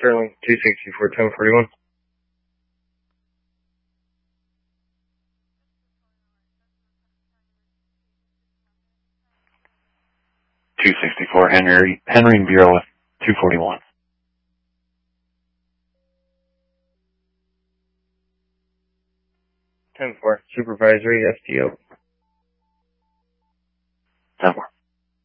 Sterling 264 1041. Henry and Bureau with 241. 10-4, supervisory STO.